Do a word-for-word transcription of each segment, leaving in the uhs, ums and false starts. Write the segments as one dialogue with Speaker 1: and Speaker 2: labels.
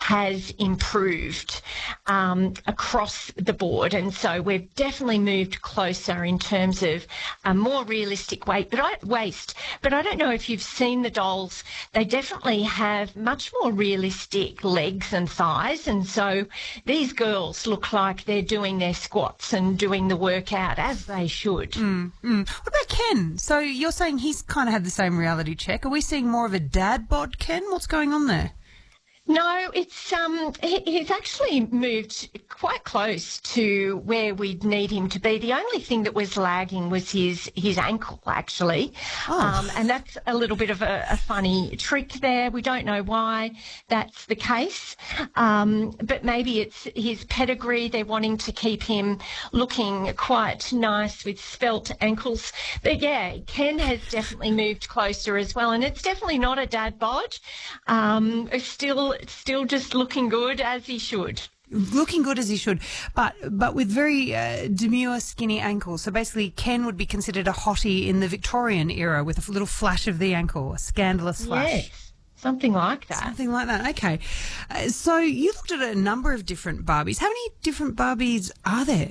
Speaker 1: has improved um, across the board. And so we've definitely moved closer in terms of a more realistic weight, but I, waist. But I don't know if you've seen the dolls. They definitely have much more realistic legs and thighs. And so these girls look like they're doing their squats and doing the workout as they should.
Speaker 2: Mm, mm. What about Ken? So you're saying he's kind of had the same reality check. Are we seeing more of a dad bod, Ken? What's going on there?
Speaker 1: No, it's um, he, he's actually moved quite close to where we'd need him to be. The only thing that was lagging was his his ankle, actually,
Speaker 2: oh.
Speaker 1: um, and that's a little bit of a, a funny trick there. We don't know why that's the case, um, but maybe it's his pedigree. They're wanting to keep him looking quite nice with svelte ankles. But yeah, Ken has definitely moved closer as well, and it's definitely not a dad bod. Um, it's still. Still just looking good as he should.
Speaker 2: Looking good as he should, but but with very uh, demure, skinny ankles. So basically, Ken would be considered a hottie in the Victorian era with a little flash of the ankle, a scandalous flash.
Speaker 1: Yes, something like that.
Speaker 2: Something like that. Okay. Uh, so you looked at a number of different Barbies. How many different Barbies are there?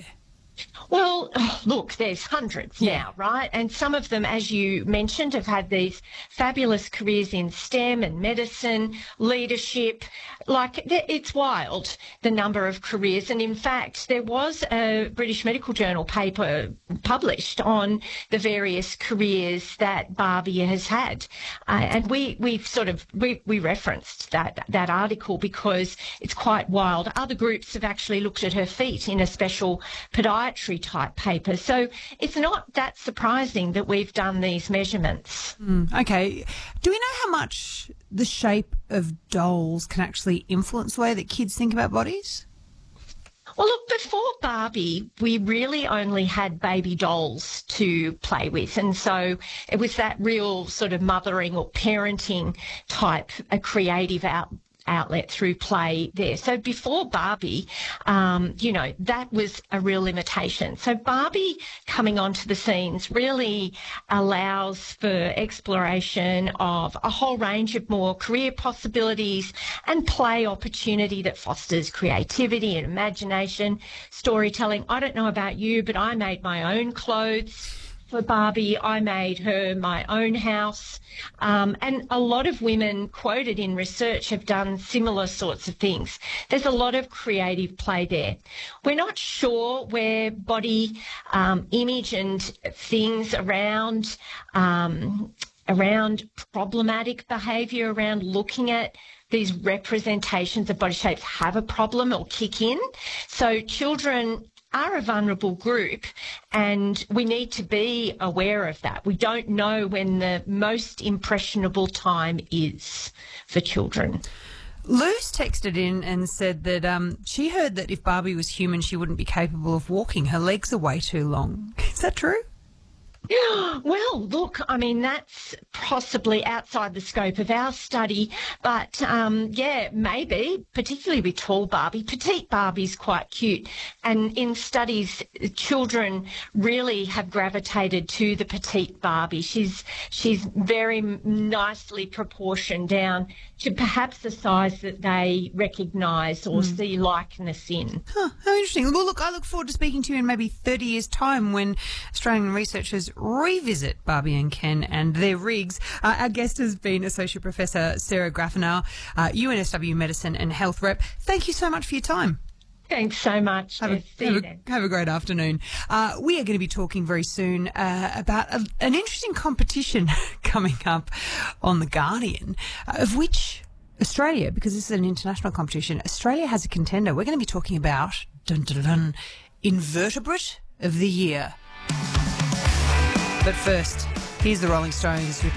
Speaker 1: Well, oh, look, there's hundreds yeah. now, right? And some of them, as you mentioned, have had these fabulous careers in STEM and medicine, leadership. Like, it's wild, the number of careers. And in fact, there was a British Medical Journal paper published on the various careers that Barbie has had. Uh, and we, we've sort of, we, we referenced that, that article because it's quite wild. Other groups have actually looked at her feet in a special podiatry type paper. So it's not that surprising that we've done these measurements.
Speaker 2: Mm, okay. Do we know how much the shape of dolls can actually influence the way that kids think about bodies?
Speaker 1: Well, look, before Barbie, we really only had baby dolls to play with. And so it was that real sort of mothering or parenting type, a creative out. outlet through play there. So before Barbie, um, you know, that was a real limitation. So Barbie coming onto the scenes really allows for exploration of a whole range of more career possibilities and play opportunity that fosters creativity and imagination, storytelling. I don't know about you, but I made my own clothes. For Barbie, I made her my own house. Um, and a lot of women quoted in research have done similar sorts of things. There's a lot of creative play there. We're not sure where body um, image and things around um, around problematic behaviour, around looking at these representations of body shapes have a problem or kick in. So children are a vulnerable group and we need to be aware of that. We don't know when the most impressionable time is for children.
Speaker 2: Luce texted in and said that um, she heard that if Barbie was human, she wouldn't be capable of walking. Her legs are way too long. Is that true?
Speaker 1: Well, look, I mean, that's possibly outside the scope of our study, but um, yeah, maybe, particularly with tall Barbie. Petite Barbie's quite cute, and in studies, children really have gravitated to the petite Barbie. She's she's very nicely proportioned down to perhaps the size that they recognise or mm. see likeness in.
Speaker 2: Huh, how interesting. Well, look, I look forward to speaking to you in maybe thirty years' time when Australian researchers revisit Barbie and Ken and their rigs. Uh, our guest has been Associate Professor Sarah Grafenau, uh, U N S W Medicine and Health Rep. Thank you so much for your time.
Speaker 1: Thanks so much.
Speaker 2: Have, a, have, a, have a great afternoon. Uh, we are going to be talking very soon uh, about a, an interesting competition coming up on The Guardian, uh, of which Australia, because this is an international competition, Australia has a contender. We're going to be talking about dun, dun, dun, Invertebrate of the Year. But first, here's the Rolling Stones with